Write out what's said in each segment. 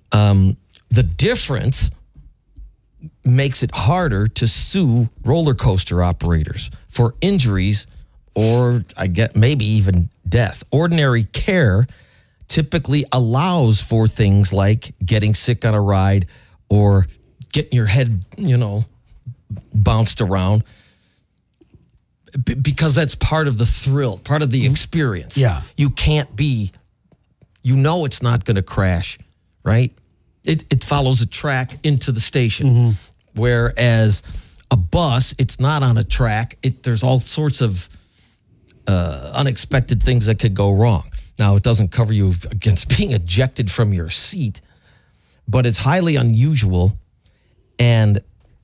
The difference makes it harder to sue roller coaster operators for injuries or I get maybe even death. Ordinary care typically allows for things like getting sick on a ride or getting your head, bounced around because that's part of the thrill, part of the experience. Yeah. You can't be, it's not going to crash, right? It follows a track into the station. Whereas a bus, it's not on a track. There's all sorts of unexpected things that could go wrong. Now, it doesn't cover you against being ejected from your seat, but it's highly unusual. And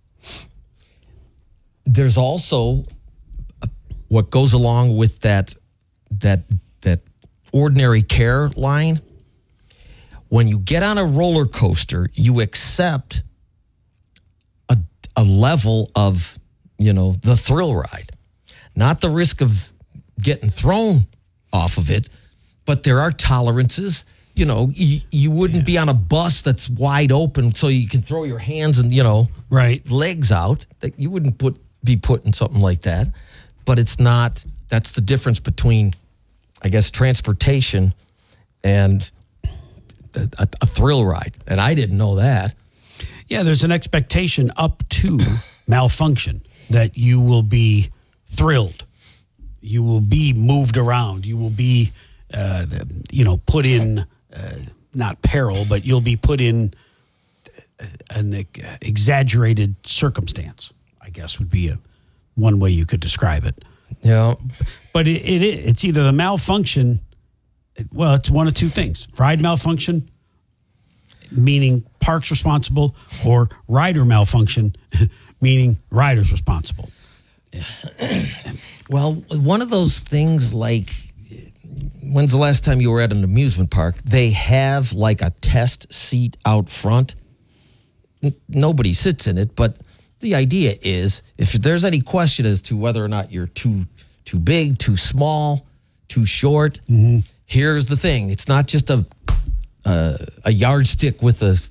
there's also what goes along with that ordinary care line. When you get on a roller coaster, you accept a level of, the thrill ride, not the risk of getting thrown off of it, but there are tolerances. You wouldn't be on a bus that's wide open so you can throw your hands and, right, legs out. That you wouldn't be put in something like that. But it's not, that's the difference between, I guess, transportation and a thrill ride. And I didn't know that. Yeah, there's an expectation up to malfunction that you will be thrilled. You will be moved around. You will be, put in, not peril, but you'll be put in an exaggerated circumstance, I guess would be one way you could describe it. Yeah. But it's either the malfunction, it's one of two things. Ride malfunction, meaning park's responsible, or rider malfunction, meaning rider's responsible. Well, one of those things like, when's the last time you were at an amusement park? They have like a test seat out front. Nobody sits in it, but the idea is if there's any question as to whether or not you're too big, too small, too short, here's the thing. It's not just a yardstick with a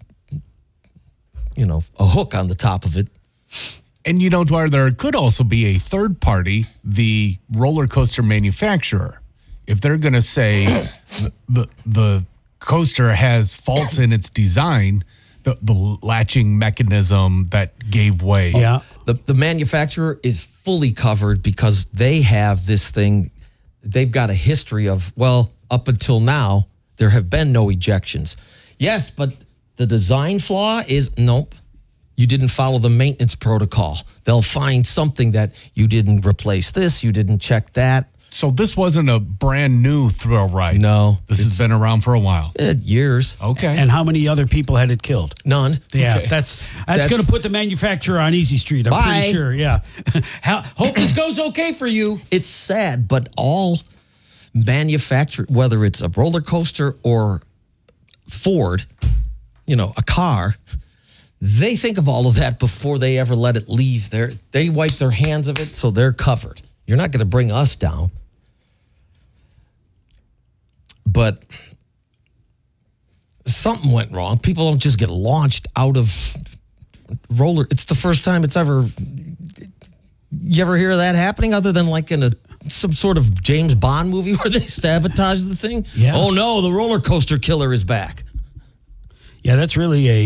hook on the top of it. And Dwyer, there could also be a third party, the roller coaster manufacturer. If they're going to say the coaster has faults in its design, the latching mechanism that gave way. Yeah. The manufacturer is fully covered because they have this thing. They've got a history of, up until now, there have been no ejections. Yes, but the design flaw is, nope. You didn't follow the maintenance protocol. They'll find something that you didn't replace this, you didn't check that. So this wasn't a brand new thrill ride. No. This has been around for a while. Years. Okay. And how many other people had it killed? None. Yeah, Okay. that's going to put the manufacturer on easy street. I'm pretty sure. Yeah. Hope this goes okay for you. It's sad, but all manufactured, whether it's a roller coaster or Ford, a car, they think of all of that before they ever let it leave. They wipe their hands of it, so they're covered. You're not going to bring us down. But something went wrong. People don't just get launched out of roller. It's the first time it's ever. You ever hear of that happening other than like in some sort of James Bond movie where they sabotage the thing? Yeah. Oh no, the roller coaster killer is back. Yeah, that's really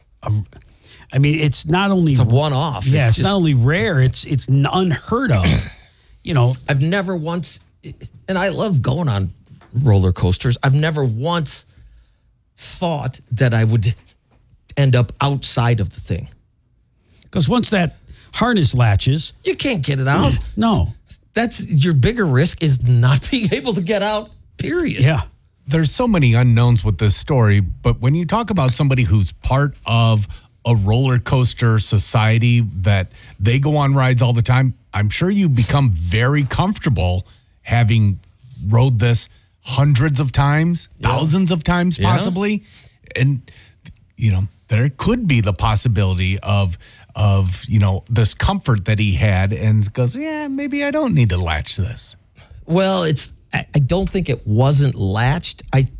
it's not only It's a one-off. Yeah, it's not only rare. It's unheard of. I've never once, and I love going on roller coasters. I've never once thought that I would end up outside of the thing. Because once that harness latches, you can't get it out. No. That's your bigger risk is not being able to get out, period. Yeah. There's so many unknowns with this story, but when you talk about somebody who's part of a roller coaster society that they go on rides all the time, I'm sure you become very comfortable having rode this hundreds of times, thousands of times possibly. And, there could be the possibility of this comfort that he had and goes, maybe I don't need to latch this. Well, I don't think it wasn't latched. I